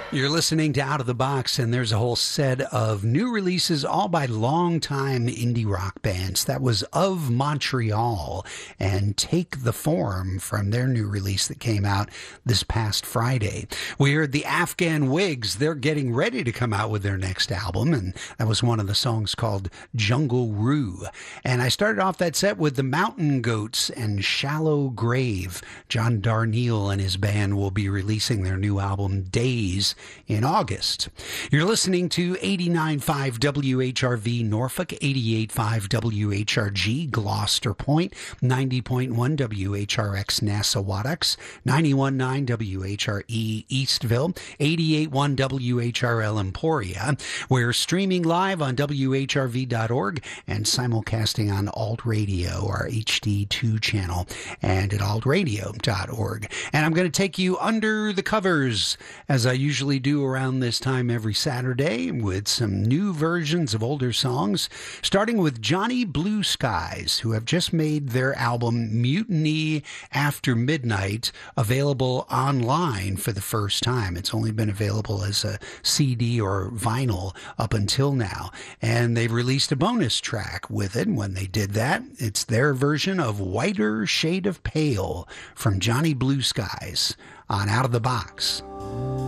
You're listening to Out of the Box, and there's a whole set of new releases, all by longtime indie rock bands. That was Of Montreal and Take the Form from their new release that came out this past Friday. We heard the Afghan Wigs. They're getting ready to come out with their next album, and that was one of the songs called Jungle Rue. And I started off that set with the Mountain Goats and Shallow Grave. John Darnielle and his band will be releasing their new album, Days, in August. You're listening to 89.5 WHRV Norfolk, 88.5 WHRG Gloucester Point, 90.1 WHRX Nassawadox, 91.9 WHRE Eastville, 88.1 WHRL Emporia. We're streaming live on WHRV.org and simulcasting on Alt Radio, our HD2 channel, and at altradio.org. And I'm going to take you under the covers, as I usually do around this time every Saturday, with some new versions of older songs, starting with Johnny Blue Skies, who have just made their album Mutiny After Midnight available online for the first time. It's only been available as a CD or vinyl up until now, and they've released a bonus track with it. When they did that, it's their version of Whiter Shade of Pale from Johnny Blue Skies on Out of the Box.